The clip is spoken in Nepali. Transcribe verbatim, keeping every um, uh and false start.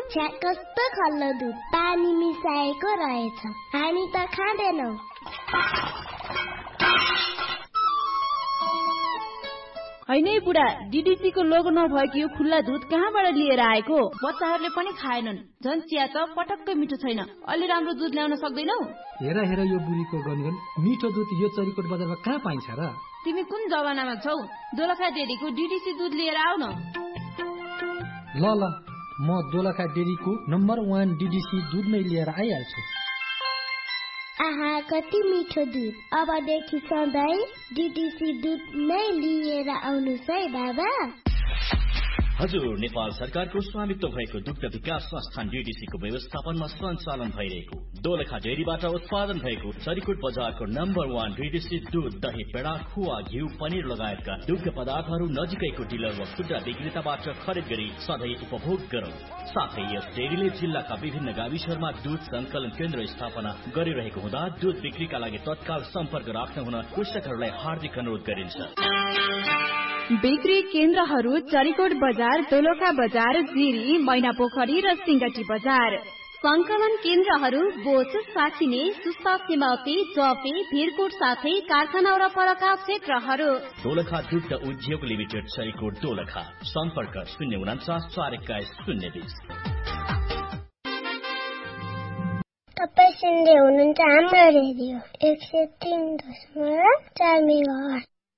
छ्या कस्तो खल्लो दुध पानी मिसाएको रहेछ हामी त खाँदैनौ हैनै बुढा डीडीसी को लोगो नभएको यो खुल्ला दुध कहाँबाट लिएर आएको बच्चाहरूले पनि खाएनन् झन् चिया त पटक्कै मिठो छैन अलि राम्रो दुध ल्याउन सक्दैनौ हेर हेर यो बुढीको गनगन मिठो दुध यो चरीकोट बजारमा कहाँ पाइन्छ र तिमी कुन जमानामा छौ दोलखा डेरीको डीडीसी दुध लिएर आउ न ल ल म दोलखा डेरीको नम्बर वान डीडीसी दुध नै लिएर आइहाल्छु आहा कति मिठो दुध अबदेखि सधैँ डीडीसी दुध नै लिएर आउनुस् है बाबा हजुर नेपाल सरकारको स्वामित्व भएको दुग्ध विकास संस्थान डीडीसी को व्यवस्थापनमा सञ्चालन भइरहेको दोलखा डेरीबाट उत्पादन भएको चरीकोट बजारको नम्बर वान डीडीसी दूध दही पेडा खुवा घिउ पनिर लगायतका दुग्ध पदार्थहरू नजिकैको डिलर वा खुद्रा विक्रेताबाट खरिद गरी सधैँ उपभोग गरौं साथै यस डेरीले जिल्लाका विभिन्न गाविसहरूमा दूध संकलन केन्द्र स्थापना गरिरहेको हुँदा दूध बिक्रीका लागि तत्काल सम्पर्क राख्न हुन कृषकहरूलाई हार्दिक अनुरोध गरिन्छ बिक्री केन्द्रहरू चरीकोट बजार दोलखा बजार जिरी मैनापोखरी र सिंगटी बजार संकलन केन्द्रहरू बोच साखिने सुस्ता सेमावती जफे भिरकोट साथै कारखाना वरपरका क्षेत्रहरू दोलखा दुग्ध उद्योग लिमिटेड चरीकोट दोलखा सम्पर्क शून्य उनाचास चार एक्काइस शून्य बीस तपाईँ सुन्दै हुनुहुन्छ हाम्रो रेडियो एक सय तीन दशमलव चार मेगाहर्ज